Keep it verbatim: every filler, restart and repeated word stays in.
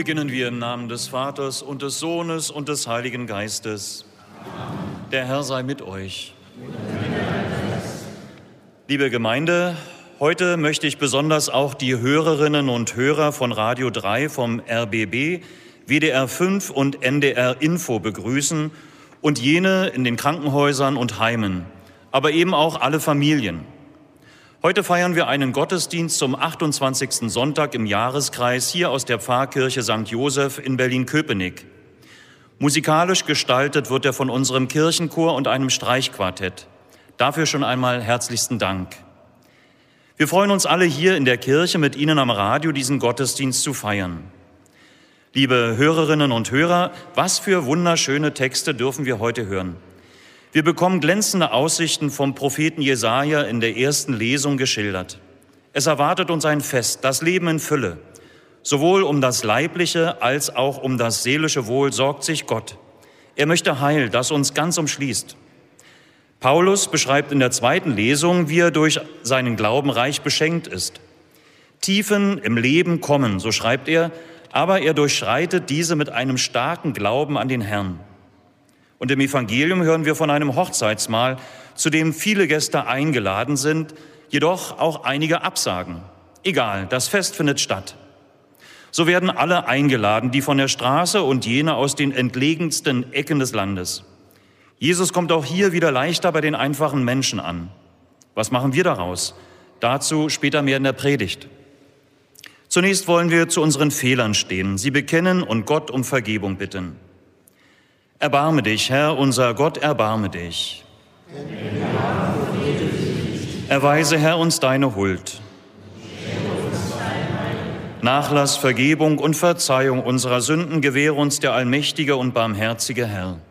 Beginnen wir im Namen des Vaters und des Sohnes und des Heiligen Geistes. Der Herr sei mit euch. Liebe Gemeinde, heute möchte ich besonders auch die Hörerinnen und Hörer von Radio drei vom R B B, W D R fünf und N D R Info begrüßen und jene in den Krankenhäusern und Heimen, aber eben auch alle Familien. Heute feiern wir einen Gottesdienst zum achtundzwanzigsten Sonntag im Jahreskreis hier aus der Pfarrkirche Sankt Joseph in Berlin-Köpenick. Musikalisch gestaltet wird er von unserem Kirchenchor und einem Streichquartett. Dafür schon einmal herzlichsten Dank. Wir freuen uns alle hier in der Kirche mit Ihnen am Radio diesen Gottesdienst zu feiern. Liebe Hörerinnen und Hörer, was für wunderschöne Texte dürfen wir heute hören. Wir bekommen glänzende Aussichten vom Propheten Jesaja in der ersten Lesung geschildert. Es erwartet uns ein Fest, das Leben in Fülle. Sowohl um das leibliche als auch um das seelische Wohl sorgt sich Gott. Er möchte Heil, das uns ganz umschließt. Paulus beschreibt in der zweiten Lesung, wie er durch seinen Glauben reich beschenkt ist. Tiefen im Leben kommen, so schreibt er, aber er durchschreitet diese mit einem starken Glauben an den Herrn. Und im Evangelium hören wir von einem Hochzeitsmahl, zu dem viele Gäste eingeladen sind, jedoch auch einige absagen. Egal, das Fest findet statt. So werden alle eingeladen, die von der Straße und jene aus den entlegensten Ecken des Landes. Jesus kommt auch hier wieder leichter bei den einfachen Menschen an. Was machen wir daraus? Dazu später mehr in der Predigt. Zunächst wollen wir zu unseren Fehlern stehen, sie bekennen und Gott um Vergebung bitten. Erbarme dich, Herr, unser Gott, erbarme dich. Erweise, Herr, uns deine Huld. Nachlass, Vergebung und Verzeihung unserer Sünden gewähre uns der allmächtige und barmherzige Herr.